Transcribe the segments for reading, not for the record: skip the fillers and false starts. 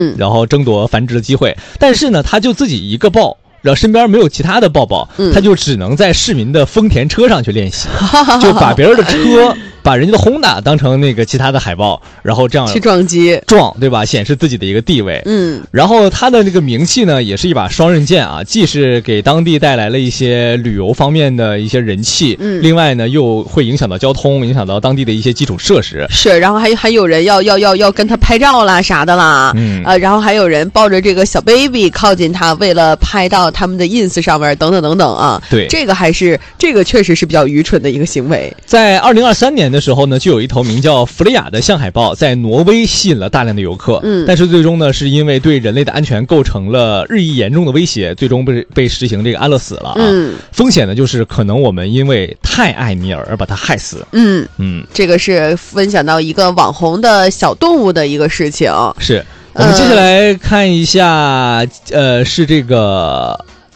然后争夺繁殖的机会。但是呢，他就自己一个抱。然后身边没有其他的抱抱，他就只能在市民的丰田车上去练习，就把别人的车把人家的Honda当成那个其他的海豹，然后这样去撞击对吧，显示自己的一个地位。然后他的这个名气呢也是一把双刃剑啊，既是给当地带来了一些旅游方面的一些人气，另外呢又会影响到交通，影响到当地的一些基础设施。 是，然后还有人要跟他拍照啦啥的啦，然后还有人抱着这个小 baby 靠近他，为了拍到他们的 ins 上面等等等等啊。 对， 这个确实是比较愚蠢的一个行为。 在2023年的时候呢，就有一头名叫弗雷亚的象海豹在挪威吸引了大量的游客，但是最终呢是因为对人类的安全构成了日益严重的威胁，最终被实行这个安乐死了啊。风险呢就是可能我们因为太爱你而把它害死。 这个是分享到一个网红的小动物的一个事情。 是，我们接下来看一下是这个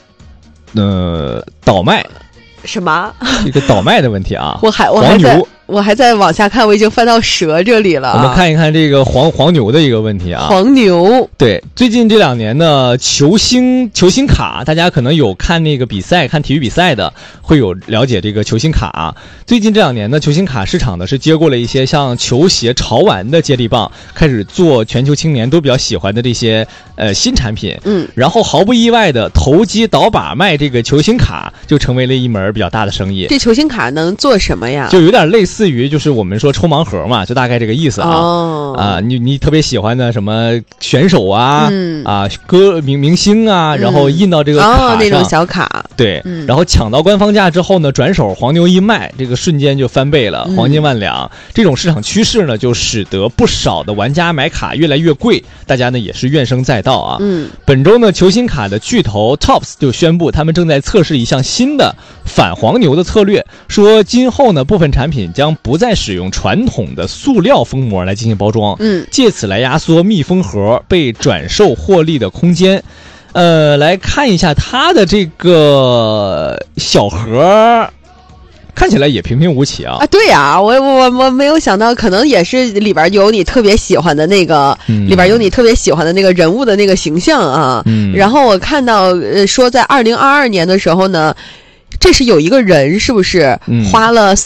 倒麦。 什么？ 一个倒麦的问题啊！ 我还在往下看，我已经翻到蛇这里了。 我们看一看这个黄牛的一个问题啊。 黄牛， 对，最近这2年呢，球星卡，大家可能有看那个比赛，看体育比赛的，会有了解这个球星卡。最近这2年呢，球星卡市场呢是接过了一些像球鞋、潮玩的接力棒，开始做全球青年都比较喜欢的这些新产品。然后毫不意外的，投机倒把卖这个球星卡就成为了一门比较大的生意。 这球星卡能做什么呀？ 就有点类似于就是我们说抽盲盒嘛，就大概这个意思啊。你特别喜欢的什么选手啊，明星啊，然后印到这个卡上， 那种小卡。 对，然后抢到官方价之后呢，转手黄牛一卖，这个瞬间就翻倍了，黄金万两。这种市场趋势呢，就使得不少的玩家买卡越来越贵，大家呢也是怨声载道啊。本周呢，球星卡的巨头 Topps 就宣布，他们正在测试一项新的反黄牛的策略，说今后呢，部分产品将不再使用传统的塑料封膜来进行包装，借此来压缩密封盒被转售获利的空间。来看一下它的这个小盒，看起来也平平无奇啊！ 对呀，我没有想到，可能也是里边有你特别喜欢的那个，里边有你特别喜欢的那个人物的那个形象啊。然后我看到说在2022年的时候呢。这是有一个人是不是花了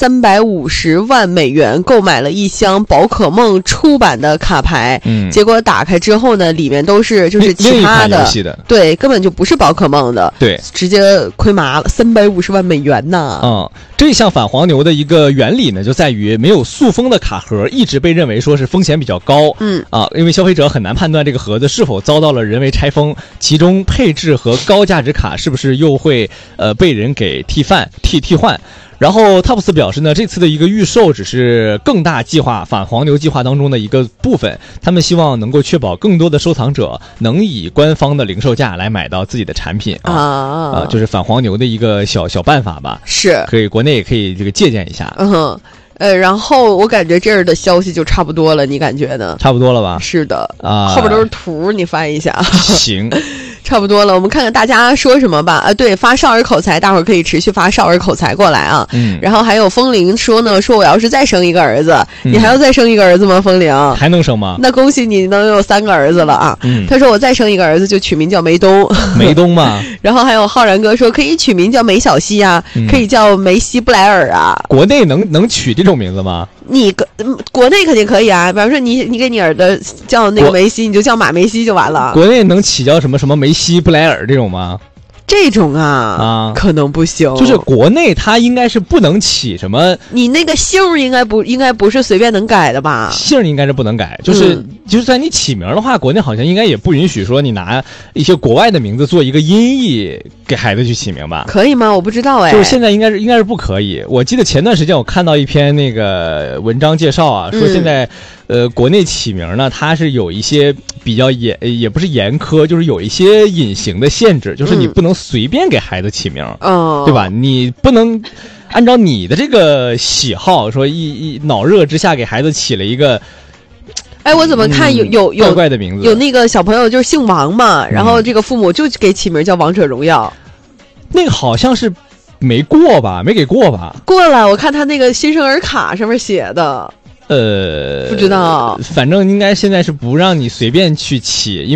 350万美元购买了一箱宝可梦出版的卡牌，结果打开之后呢，里面都是就是其他的，对，根本就不是宝可梦的， 对， 直接亏麻了350万美元呢。 这项反黄牛的一个原理呢，就在于没有塑封的卡盒一直被认为说是风险比较高，因为消费者很难判断这个盒子是否遭到了人为拆封，其中配置和高价值卡是不是又会被人给替换。然后 Topps 表示呢，这次的一个预售只是更大计划反黄牛计划当中的一个部分，他们希望能够确保更多的收藏者能以官方的零售价来买到自己的产品就是反黄牛的一个小办法吧， 是可以国内也可以这个借鉴一下。 然后我感觉这儿的消息就差不多了，你感觉呢？差不多了吧？ 是的后边都是图，你翻一下。 行。 差不多了，我们看看大家说什么吧。对，发少儿口才，大伙儿可以持续发少儿口才过来啊。然后还有风铃说呢，说我要是再生一个儿子，你还要再生一个儿子吗？风铃还能生吗？ 那恭喜你能有3个儿子了啊。他说我再生一个儿子就取名叫梅东。 梅东嘛。 然后还有浩然哥说可以取名叫梅小西啊，可以叫梅西布莱尔啊。 国内能取这种名字吗？ 你国内肯定可以啊，比方说你给你儿子叫那个梅西，你就叫马梅西就完了。 国内能起叫什么梅西布莱尔这种吗？ 这种可能不行。 就是国内它应该是不能起什么， 你那个姓应该不是随便能改的吧？ 姓应该是不能改，就算你起名的话，国内好像应该也不允许说你拿一些国外的名字做一个音译给孩子去起名吧？ 可以吗？我不知道就是现在应该是不可以。我记得前段时间我看到一篇那个文章介绍啊，说现在国内起名呢，它是有一些比较也不是严苛，就是有一些隐形的限制，就是你不能随便给孩子起名，对吧？你不能按照你的这个喜好说一脑热之下给孩子起了一个。 我怎么看有怪怪的名字？ 有那个小朋友就是姓王嘛，然后这个父母就给起名叫王者荣耀， 那个好像是没过吧？没给过吧？ 过了，我看他那个新生儿卡上面写的。不知道， 反正应该现在是不让你随便去起，因为